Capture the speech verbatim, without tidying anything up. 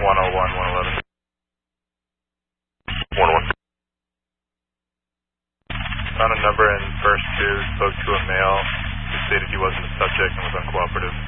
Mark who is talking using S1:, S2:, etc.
S1: one oh one, one eleven.
S2: one oh one.
S1: Found a number in first two, spoke to a male who stated he wasn't a subject and was uncooperative.